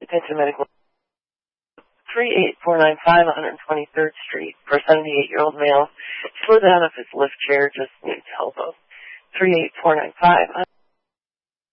Attention medical. 38495 123rd Street for a 78-year-old male. Slow down if his lift chair just needs help. 38495.